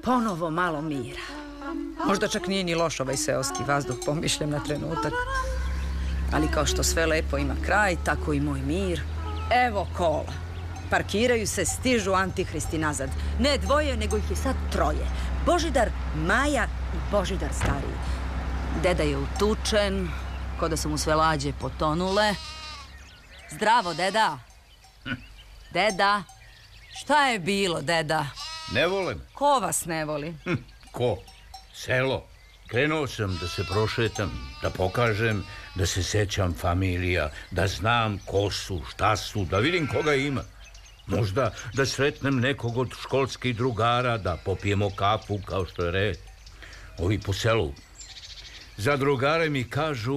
ponovo malo mira. Možda čak nije ni loš ovaj seoski vazduh, pomišljam na trenutak. Ali kao što sve lepo ima kraj, tako i moj mir. Evo kola. Parkiraju se, stižu antihristi nazad. Ne dvoje, nego ih je sad troje. Božidar, Maja i Božidar stariji. Deda je utučen, ko da su mu sve lađe potonule. Zdravo, deda. Deda. Šta je bilo, deda? Ne volim. Ko vas ne voli? Ko? Selo. Krenuo sam da se prošetam, da pokažem, da se sećam familija, da znam ko su, šta su, da vidim koga ima. Možda da sretnem nekog od školskih drugara, da popijemo kafu kao što je red. Ovi po selu. Za drugare mi kažu,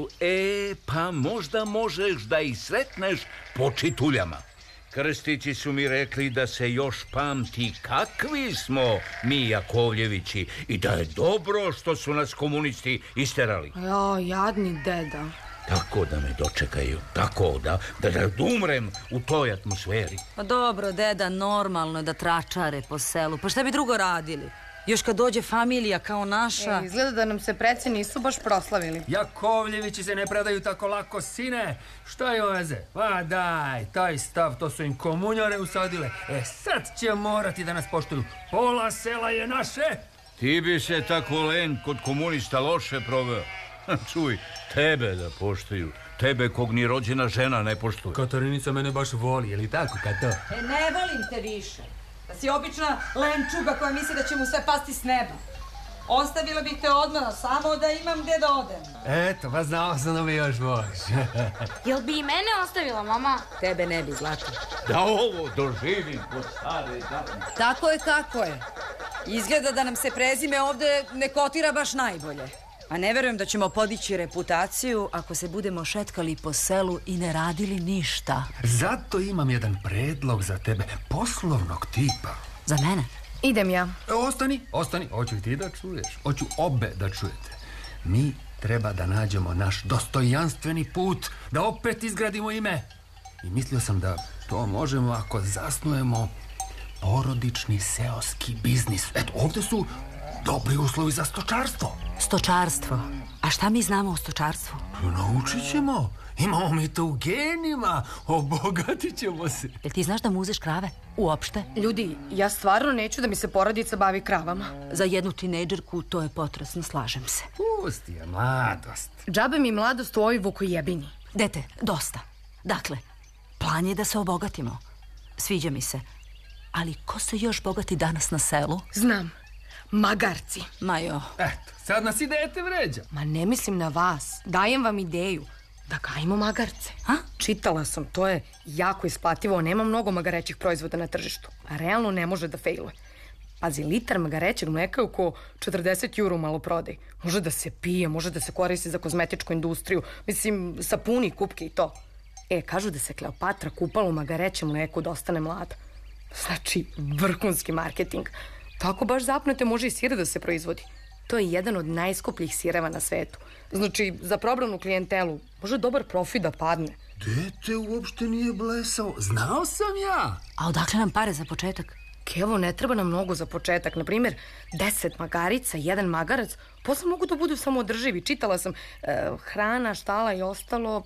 pa možda možeš da ih sretneš po čituljama. Krstići su mi rekli da se još pamti kakvi smo mi Jakovljevići i da je dobro što su nas komunisti isterali. Jadni deda. Tako da me dočekaju, tako da umrem u toj atmosferi. Pa dobro, deda, normalno je da tračare po selu. Pa šta bi drugo radili? Još kad dođe familija kao naša... Izgleda da nam se preci nisu baš proslavili. Jakovljevići se ne predaju tako lako, sine. Šta je veze? Pa daj, taj stav, to su im komunjare usadile. Sad će morati da nas poštuju. Pola sela je naše. Ti bi se tako len kod komunista loše proveo. Čuj, tebe da poštuju. Tebe kog ni rođena žena ne poštuje. Katarinica mene baš voli, je li tako, Kato? Ne volim te više. Da si obična lenčuga koja misli da će mu sve pasti s neba. Ostavila bih te odmah, samo da imam gdje da odem. Eto, pa znao sam da me još voliš. Jel bi i mene ostavila, mama? Tebe ne bi, Zlato. Da ovo doživim po stare dane. Tako je kako je. Izgleda da nam se prezime ovde ne kotira baš najbolje. A ne verujem da ćemo podići reputaciju ako se budemo šetkali po selu i ne radili ništa. Zato imam jedan predlog za tebe, poslovnog tipa. Za mene? Idem ja. Ostani, hoću i ti da čuješ, hoću obe da čujete. Mi treba da nađemo naš dostojanstveni put, da opet izgradimo ime. I mislio sam da to možemo ako zasnujemo porodični seoski biznis. Eto, ovdje su dobri uslovi za stočarstvo. Stočarstvo? A šta mi znamo o stočarstvu? Naučit ćemo. Imamo mi to u genima. Obogatit ćemo se. Jel ti znaš da muzeš krave? Uopšte? Ljudi, ja stvarno neću da mi se porodica bavi kravama. Za jednu tinejdžerku to je potresno, slažem se. Pusti je mladost. Džabe mi mladost u ovoj vukojebini. Dete, dosta. Dakle, plan je da se obogatimo. Sviđa mi se. Ali ko se još bogati danas na selu? Znam. Magarci. Majo. Eto, sad nas i dete vređa. Ma ne mislim na vas. Dajem vam ideju da gajimo magarce. Čitala sam, to je jako isplativo. Nema mnogo magarećih proizvoda na tržištu. A realno ne može da fejluje. Pazi, litar magarećeg mleka je oko 40 euro u maloprodaj. Može da se pije, može da se koristi za kozmetičku industriju. Mislim, sapuni, kupke i to. Kažu da se Kleopatra kupala u magarećem mleku da ostane mlada. Znači, vrhunski marketing. Tako baš zapnete može i sir da se proizvodi. To je jedan od najskupljih sireva na svetu. Znači, za probranu klijentelu može dobar profit da padne. Dete uopšte nije blesao. Znao sam ja. A odakle nam pare za početak? Kevo, ne treba nam mnogo za početak. Naprimjer, 10 magarica, 1 magarac. Posle mogu da budu samoodrživi. Čitala sam hrana, štala i ostalo...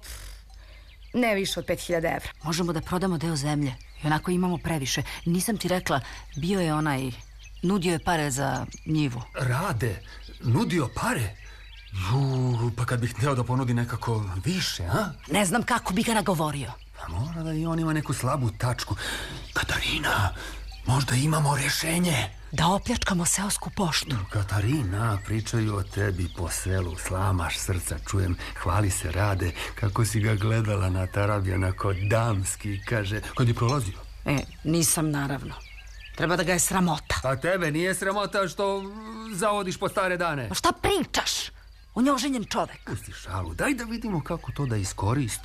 ne više od 5000 evra. Možemo da prodamo deo zemlje. I onako imamo previše. Nisam ti rekla, bio je onaj... nudio je pare za njivu. Rade? Nudio pare? Pa kad bih hteo da ponudi nekako više, a? Ne znam kako bi ga nagovorio. Pa mora da i on ima neku slabu tačku. Katarina, možda imamo rješenje. Da opljačkamo seosku poštu. Katarina, pričaju o tebi po selu, slamaš srca, čujem, hvali se Rade, kako si ga gledala na Tarabjana kod damski, kaže, kad je prolazio. Nisam naravno. Treba da ga je sramota. Pa tebe nije sramota što zavodiš po stare dane. Pa šta pričaš? On je oženjen čovek. Pusti šalu, daj da vidimo kako to da iskoristi.